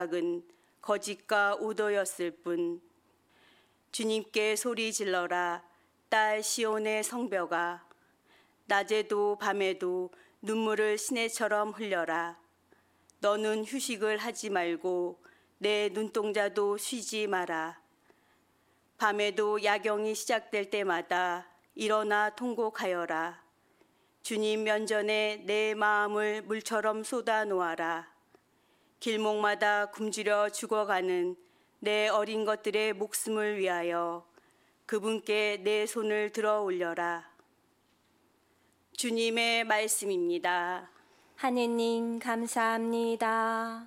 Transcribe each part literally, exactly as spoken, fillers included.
은 거짓과 오도였을 뿐. 주님께 소리 질러라 딸 시온의 성벽아. 낮에도 밤에도 눈물을 시내처럼 흘려라. 너는 휴식을 하지 말고 내 눈동자도 쉬지 마라. 밤에도 야경이 시작될 때마다 일어나 통곡하여라. 주님 면전에 내 마음을 물처럼 쏟아 놓아라. 길목마다 굶주려 죽어가는 내 어린 것들의 목숨을 위하여 그분께 내 손을 들어 올려라. 주님의 말씀입니다. 하느님 감사합니다.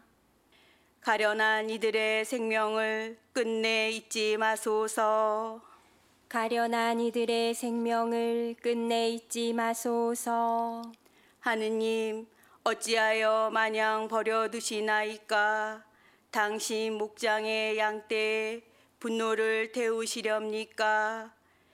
가련한 이들의 생명을 끝내 잊지 마소서. 가련한 이들의 생명을 끝내 잊지 마소서. 하느님 어찌하여 마냥 버려두시나이까. 당신 목장의 양떼에 분노를 태우시렵니까.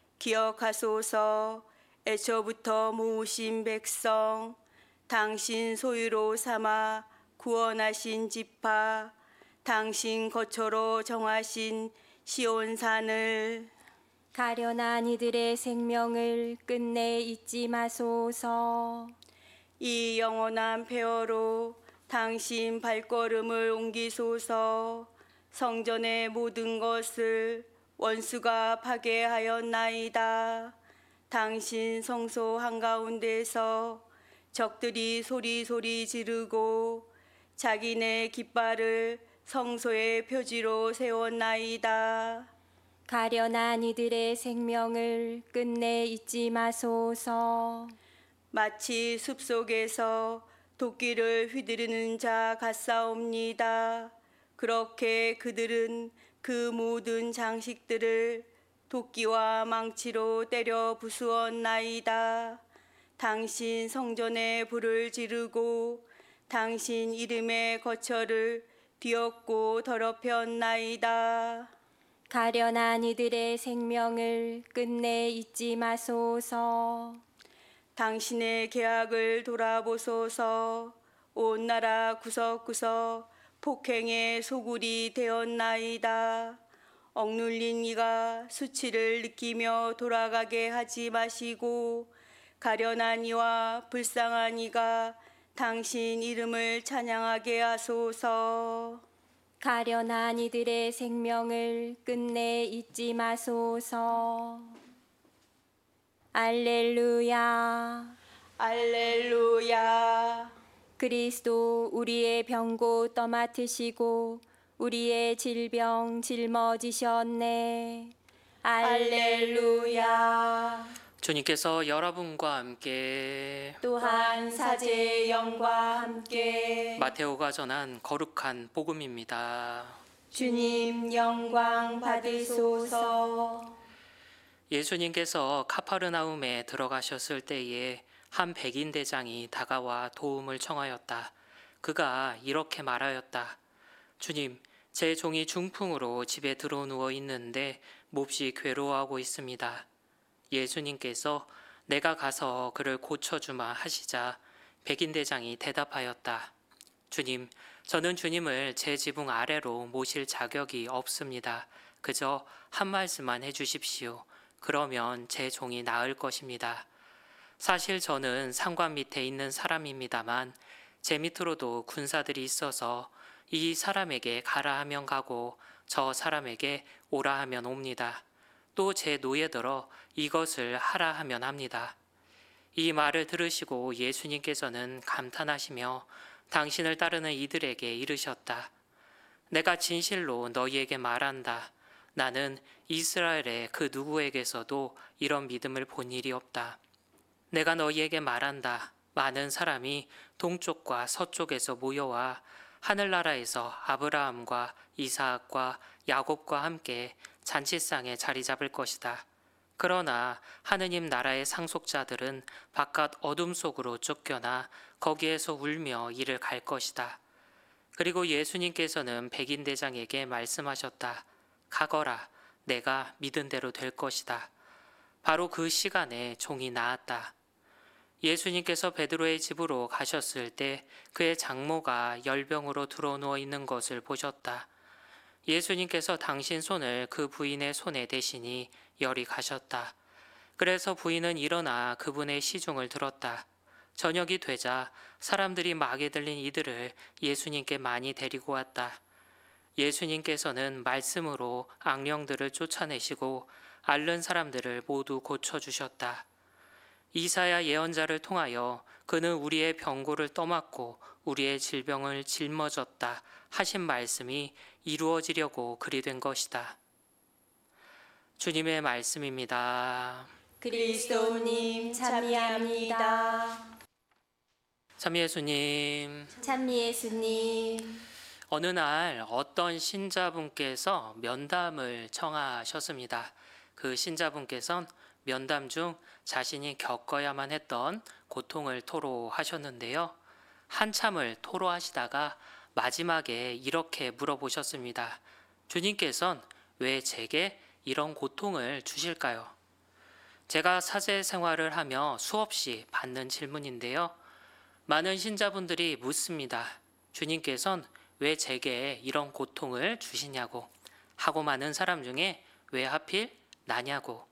기억하소서. 애초부터 모으신 백성, 당신 소유로 삼아 구원하신 지파, 당신 거처로 정하신 시온산을. 가련한 이들의 생명을 끝내 잊지 마소서. 이 영원한 폐허로 당신 발걸음을 옮기소서. 성전의 모든 것을 원수가 파괴하였나이다. 당신 성소 한가운데서 적들이 소리소리 지르고 자기네 깃발을 성소의 표지로 세웠나이다. 가련한 이들의 생명을 끝내 잊지 마소서. 마치 숲속에서 도끼를 휘두르는 자 같사옵니다. 그렇게 그들은 그 모든 장식들을 도끼와 망치로 때려 부수었나이다. 당신 성전에 불을 지르고 당신 이름의 거처를 뒤엎고 더럽혔나이다. 가련한 이들의 생명을 끝내 잊지 마소서. 당신의 계약을 돌아보소서. 온 나라 구석구석 폭행의 소굴이 되었나이다. 억눌린 이가 수치를 느끼며 돌아가게 하지 마시고 가련한 이와 불쌍한 이가 당신 이름을 찬양하게 하소서. 가련한 이들의 생명을 끝내 잊지 마소서. 알렐루야. 알렐루야. 그리스도 우리의 병고 떠맡으시고 우리의 질병 짊어지셨네. 알렐루야. 주님께서 여러분과 함께 또한 사제의 영과 함께 마테오가 전한 거룩한 복음입니다. 주님 영광 받으소서. 예수님께서 카파르나움에 들어가셨을 때에 한 백인 대장이 다가와 도움을 청하였다. 그가 이렇게 말하였다. 주님, 제 종이 중풍으로 집에 들어 누워 있는데 몹시 괴로워하고 있습니다. 예수님께서 내가 가서 그를 고쳐주마 하시자 백인 대장이 대답하였다. 주님, 저는 주님을 제 지붕 아래로 모실 자격이 없습니다. 그저 한 말씀만 해주십시오. 그러면 제 종이 나을 것입니다. 사실 저는 상관 밑에 있는 사람입니다만 제 밑으로도 군사들이 있어서 이 사람에게 가라 하면 가고 저 사람에게 오라 하면 옵니다. 또 제 노예들어 이것을 하라 하면 합니다. 이 말을 들으시고 예수님께서는 감탄하시며 당신을 따르는 이들에게 이르셨다. 내가 진실로 너희에게 말한다. 나는 이스라엘의 그 누구에게서도 이런 믿음을 본 일이 없다. 내가 너희에게 말한다. 많은 사람이 동쪽과 서쪽에서 모여와 하늘나라에서 아브라함과 이삭과 야곱과 함께 잔치상에 자리 잡을 것이다. 그러나 하느님 나라의 상속자들은 바깥 어둠 속으로 쫓겨나 거기에서 울며 이를 갈 것이다. 그리고 예수님께서는 백인 대장에게 말씀하셨다. 가거라. 내가 믿은 대로 될 것이다. 바로 그 시간에 종이 나았다. 예수님께서 베드로의 집으로 가셨을 때 그의 장모가 열병으로 드러누워 있는 것을 보셨다. 예수님께서 당신 손을 그 부인의 손에 대시니 열이 가셨다. 그래서 부인은 일어나 그분의 시중을 들었다. 저녁이 되자 사람들이 막에 들린 이들을 예수님께 많이 데리고 왔다. 예수님께서는 말씀으로 악령들을 쫓아내시고 앓는 사람들을 모두 고쳐주셨다. 이사야 예언자를 통하여 그는 우리의 병고를 떠맡고 우리의 질병을 짊어졌다 하신 말씀이 이루어지려고 그리 된 것이다. 주님의 말씀입니다. 그리스도님 참여합니다. 참 예수님, 찬미 예수님, 어느 날 어떤 신자분께서 면담을 청하셨습니다. 그 신자분께서는 면담 중 자신이 겪어야만 했던 고통을 토로하셨는데요. 한참을 토로하시다가 마지막에 이렇게 물어보셨습니다. 주님께서는 왜 제게 이런 고통을 주실까요? 제가 사제 생활을 하며 수없이 받는 질문인데요. 많은 신자분들이 묻습니다. 주님께서는 왜 제게 이런 고통을 주시냐고, 하고 많은 사람 중에 왜 하필 나냐고,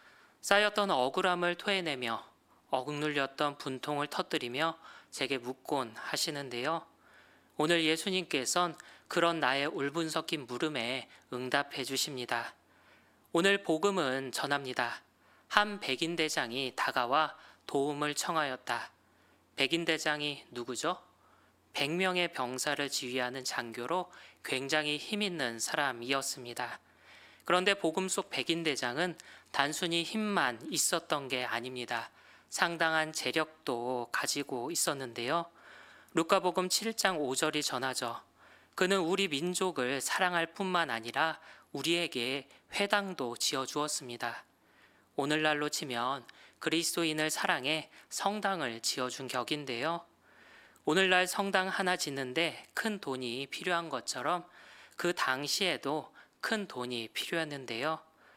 쌓였던 억울함을 토해내며 억눌렸던 분통을 터뜨리며 제게 묻곤 하시는데요. 오늘 예수님께서는 그런 나의 울분 섞인 물음에 응답해 주십니다. 오늘 복음은 전합니다. 한 백인대장이 다가와 도움을 청하였다. 백인대장이 누구죠? 백 명의 병사를 지휘하는 장교로 굉장히 힘있는 사람이었습니다. 그런데 복음 속 백인대장은 단순히 힘만 있었던 게 아닙니다. 상당한 재력도 가지고 있었는데요. 루카복음 칠 장 오 절이 전하죠. 그는 우리 민족을 사랑할 뿐만 아니라 우리에게 회당도 지어주었습니다. 오늘날로 치면 그리스도인을 사랑해 성당을 지어준 격인데요. 오늘날 성당 하나 짓는데 큰 돈이 필요한 것처럼 그 당시에도 큰 돈이 필요했는데요.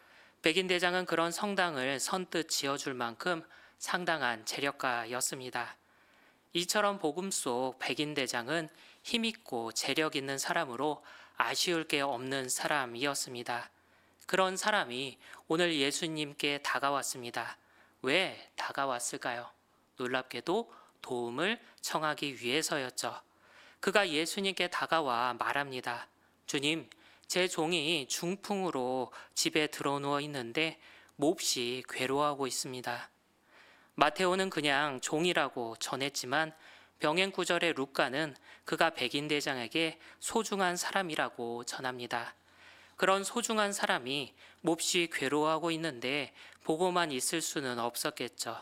백인대장은 그런 성당을 선뜻 지어줄 만큼 상당한 재력가였습니다. 이처럼 복음 속 백인대장은 힘있고 재력 있는 사람으로 아쉬울 게 없는 사람이었습니다. 그런 사람이 오늘 예수님께 다가왔습니다. 왜 다가왔을까요? 놀랍게도 도움을 청하기 위해서였죠. 그가 예수님께 다가와 말합니다. 주님, 제 종이 중풍으로 집에 들어누워 있는데 몹시 괴로워하고 있습니다. 마테오는 그냥 종이라고 전했지만 병행 구절의 루카는 그가 백인대장에게 소중한 사람이라고 전합니다. 그런 소중한 사람이 몹시 괴로워하고 있는데 보고만 있을 수는 없었겠죠.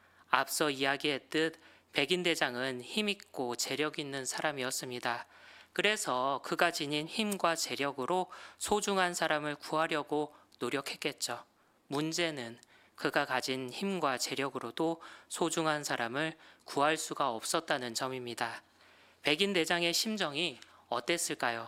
앞서 이야기했듯 백인대장은 힘있고 재력 있는 사람이었습니다. 그래서 그가 지닌 힘과 재력으로 소중한 사람을 구하려고 노력했겠죠. 문제는 그가 가진 힘과 재력으로도 소중한 사람을 구할 수가 없었다는 점입니다. 백인대장의 심정이 어땠을까요?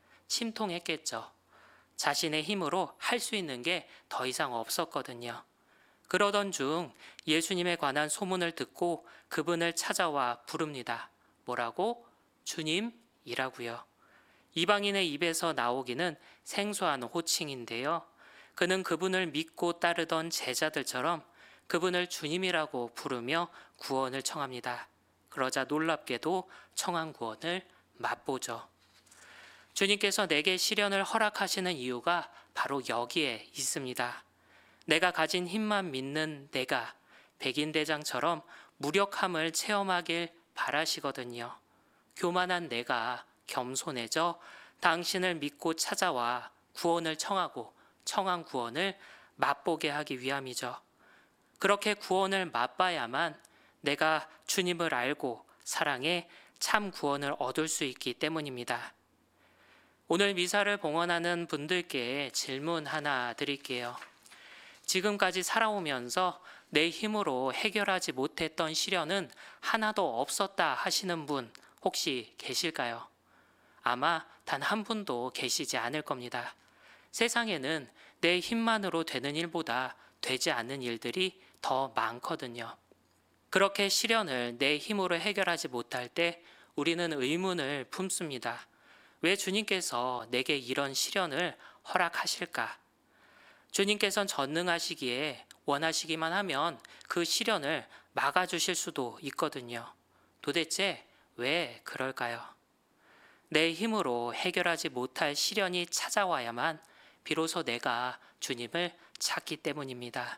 심통했겠죠. 자신의 힘으로 할 수 있는 게 더 이상 없었거든요. 그러던 중 예수님에 관한 소문을 듣고 그분을 찾아와 부릅니다. 뭐라고? 주님이라고요. 이방인의 입에서 나오기는 생소한 호칭인데요. 그는 그분을 믿고 따르던 제자들처럼 그분을 주님이라고 부르며 구원을 청합니다. 그러자 놀랍게도 청한 구원을 맛보죠. 주님께서 내게 시련을 허락하시는 이유가 바로 여기에 있습니다. 내가 가진 힘만 믿는 내가 백인대장처럼 무력함을 체험하길 바라시거든요. 교만한 내가 겸손해져 당신을 믿고 찾아와 구원을 청하고 청한 구원을 맛보게 하기 위함이죠. 그렇게 구원을 맛봐야만 내가 주님을 알고 사랑해 참 구원을 얻을 수 있기 때문입니다. 오늘 미사를 봉헌하는 분들께 질문 하나 드릴게요. 지금까지 살아오면서 내 힘으로 해결하지 못했던 시련은 하나도 없었다 하시는 분 혹시 계실까요? 아마 단 한 분도 계시지 않을 겁니다. 세상에는 내 힘만으로 되는 일보다 되지 않는 일들이 더 많거든요. 그렇게 시련을 내 힘으로 해결하지 못할 때 우리는 의문을 품습니다. 왜 주님께서 내게 이런 시련을 허락하실까? 주님께서는 전능하시기에 원하시기만 하면 그 시련을 막아주실 수도 있거든요. 도대체 왜 그럴까요? 내 힘으로 해결하지 못할 시련이 찾아와야만 비로소 내가 주님을 찾기 때문입니다.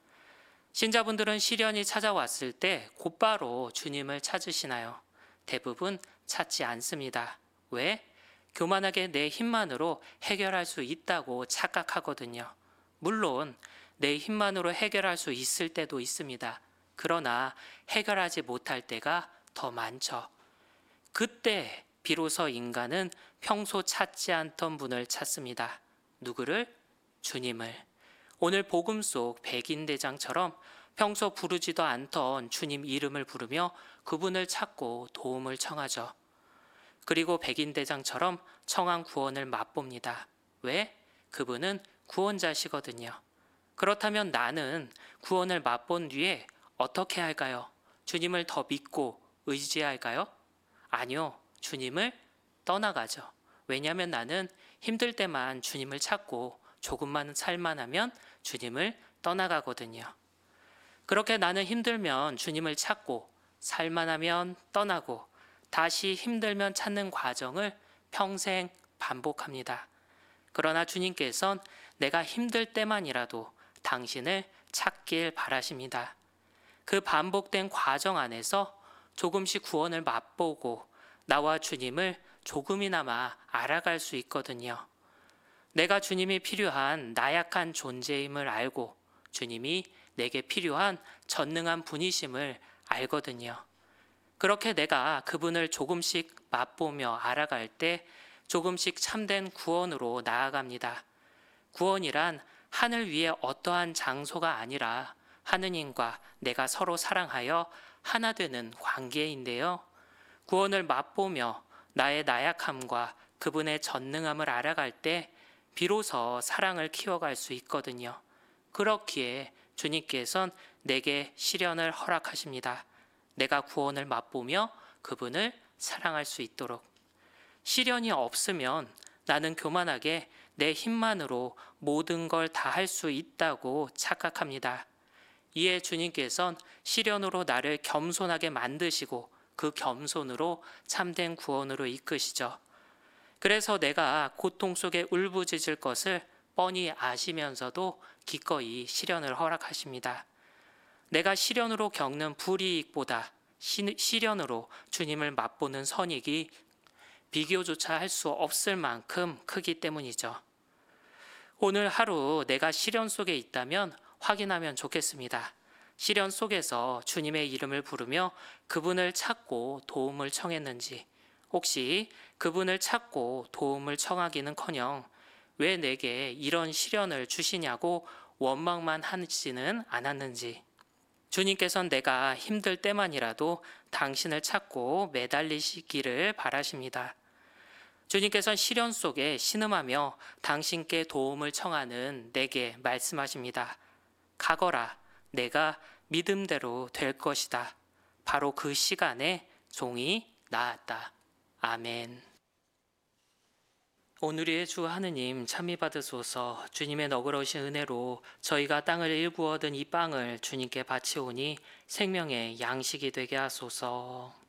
신자분들은 시련이 찾아왔을 때 곧바로 주님을 찾으시나요? 대부분 찾지 않습니다. 왜? 교만하게 내 힘만으로 해결할 수 있다고 착각하거든요. 물론 내 힘만으로 해결할 수 있을 때도 있습니다. 그러나 해결하지 못할 때가 더 많죠. 그때 비로소 인간은 평소 찾지 않던 분을 찾습니다. 누구를? 주님을. 오늘 복음 속 백인대장처럼 평소 부르지도 않던 주님 이름을 부르며 그분을 찾고 도움을 청하죠. 그리고 백인대장처럼 청한 구원을 맛봅니다. 왜? 그분은 구원자시거든요. 그렇다면 나는 구원을 맛본 뒤에 어떻게 할까요? 주님을 더 믿고 의지할까요? 아니요. 주님을 떠나가죠. 왜냐하면 나는 힘들 때만 주님을 찾고 조금만 살만하면 주님을 떠나가거든요. 그렇게 나는 힘들면 주님을 찾고 살만하면 떠나고 다시 힘들면 찾는 과정을 평생 반복합니다. 그러나 주님께서는 내가 힘들 때만이라도 당신을 찾길 바라십니다. 그 반복된 과정 안에서 조금씩 구원을 맛보고 나와 주님을 조금이나마 알아갈 수 있거든요. 내가 주님이 필요한 나약한 존재임을 알고 주님이 내게 필요한 전능한 분이심을 알거든요. 그렇게 내가 그분을 조금씩 맛보며 알아갈 때 조금씩 참된 구원으로 나아갑니다. 구원이란 하늘 위에 어떠한 장소가 아니라 하느님과 내가 서로 사랑하여 하나 되는 관계인데요. 구원을 맛보며 나의 나약함과 그분의 전능함을 알아갈 때 비로소 사랑을 키워갈 수 있거든요. 그렇기에 주님께서는 내게 시련을 허락하십니다. 내가 구원을 맛보며 그분을 사랑할 수 있도록. 시련이 없으면 나는 교만하게 내 힘만으로 모든 걸 다 할 수 있다고 착각합니다. 이에 주님께서는 시련으로 나를 겸손하게 만드시고 그 겸손으로 참된 구원으로 이끄시죠. 그래서 내가 고통 속에 울부짖을 것을 뻔히 아시면서도 기꺼이 시련을 허락하십니다. 내가 시련으로 겪는 불이익보다 시련으로 주님을 맛보는 선익이 비교조차 할 수 없을 만큼 크기 때문이죠. 오늘 하루 내가 시련 속에 있다면 확인하면 좋겠습니다. 시련 속에서 주님의 이름을 부르며 그분을 찾고 도움을 청했는지, 혹시 그분을 찾고 도움을 청하기는커녕 왜 내게 이런 시련을 주시냐고 원망만 하지는 않았는지, 주님께서는 내가 힘들 때만이라도 당신을 찾고 매달리시기를 바라십니다. 주님께서는 시련 속에 신음하며 당신께 도움을 청하는 내게 말씀하십니다. 가거라, 내가 믿음대로 될 것이다. 바로 그 시간에 종이 나았다. 아멘. 오늘의 주 하느님 참미 받으소서. 주님의 너그러우신 은혜로 저희가 땅을 일구어 얻은 이 빵을 주님께 바치오니 생명의 양식이 되게 하소서.